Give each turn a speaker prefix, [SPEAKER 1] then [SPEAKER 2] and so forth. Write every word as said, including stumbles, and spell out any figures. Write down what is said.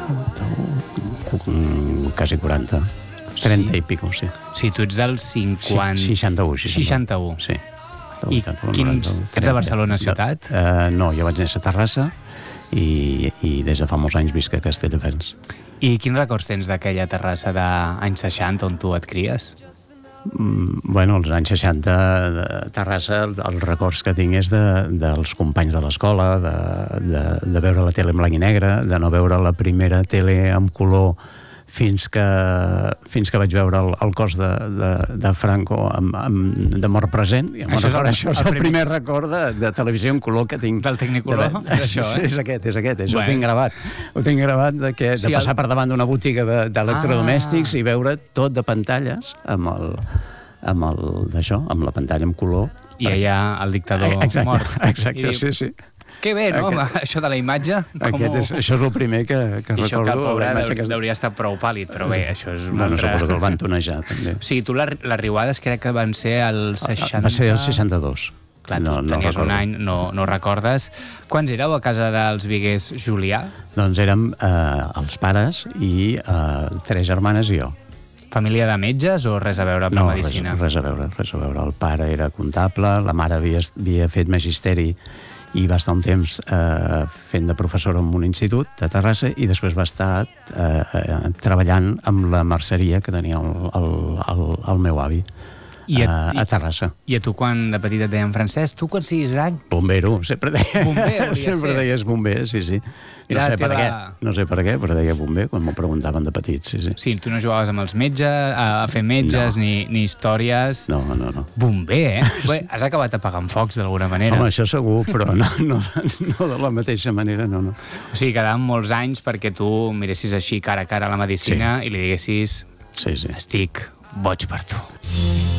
[SPEAKER 1] quasi quaranta. trenta sí. I pico, sí.
[SPEAKER 2] Sí, tu ets del cinquanta...
[SPEAKER 1] seixanta-u.
[SPEAKER 2] seixanta-u.
[SPEAKER 1] Sí.
[SPEAKER 2] I quins... Ets de Barcelona ciutat?
[SPEAKER 1] Uh, no, jo vaig néixer a Terrassa i, i des de fa molts anys visc a Castelldefels.
[SPEAKER 2] I quins records tens d'aquella Terrassa d'anys seixanta on tu et cries?
[SPEAKER 1] Mm, bueno, als anys seixanta de Terrassa, els records que tinc és de, dels companys de l'escola, de, de, de veure la tele en blanc i negre, de no veure la primera tele en color fins que, fins que vaig veure el, el cos de, de, de Franco amb, amb, de mort present. I això, record, és el, això és el, el primer, primer record de, de televisió en color que tinc.
[SPEAKER 2] Del Tecnicolor?
[SPEAKER 1] De, és això, eh? És aquest, és aquest. Això bueno. Ho tinc gravat. Ho tinc gravat de, que, de sí, passar el... per davant d'una botiga d'electrodomèstics ah. i veure tot de pantalles amb el... amb el d'això, amb la pantalla en color.
[SPEAKER 2] I allà el dictador
[SPEAKER 1] exacte,
[SPEAKER 2] mort.
[SPEAKER 1] Exacte, sí, sí.
[SPEAKER 2] Que bé, no? Aquest, això de la imatge. Com
[SPEAKER 1] aquest és, això és el primer que, que
[SPEAKER 2] I
[SPEAKER 1] recordo.
[SPEAKER 2] Això que el pobre
[SPEAKER 1] hauria,
[SPEAKER 2] que... hauria estat prou pàl·lid, però bé, això és una
[SPEAKER 1] bueno,
[SPEAKER 2] altra...
[SPEAKER 1] suposo que el van tonejar, també.
[SPEAKER 2] O sigui, tu les, les riuades crec que van ser el seixanta...
[SPEAKER 1] Va ser el seixanta-dos.
[SPEAKER 2] Clar, tu no, no tenies recordo. Un any, no, no recordes. Quants éreu a casa dels Vigués Julià?
[SPEAKER 1] Doncs érem eh, els pares i eh, tres germanes i jo.
[SPEAKER 2] Família de metges o res a veure amb
[SPEAKER 1] no,
[SPEAKER 2] la medicina?
[SPEAKER 1] No, res, res a veure, res a veure. El pare era comptable, la mare havia, havia fet magisteri i va estar un temps eh, fent de professora en un institut de Terrassa i després va estar eh, treballant amb la merceria que tenia el, el, el, el meu avi. I a, a Terrassa.
[SPEAKER 2] I a tu quan de petit et deien Francesc, tu quan siguis gran?
[SPEAKER 1] Bombero, sempre deia.
[SPEAKER 2] Bomber,
[SPEAKER 1] sempre
[SPEAKER 2] ser.
[SPEAKER 1] deies bomber, sí, sí. No sé, per què, no sé per què, però deia bomber quan m'ho preguntaven de petit, sí, sí.
[SPEAKER 2] Sí, tu no jugaves amb els metges, a fer metges, no. ni, ni històries...
[SPEAKER 1] No, no, no.
[SPEAKER 2] Bomber, eh? Bé, has acabat apagant focs d'alguna manera.
[SPEAKER 1] Home, això segur, però no, no, no de la mateixa manera, no, no.
[SPEAKER 2] O sigui, quedaven molts anys perquè tu miressis així cara a cara a la medicina sí. i li diguessis...
[SPEAKER 1] Sí, sí.
[SPEAKER 2] Estic boig per tu.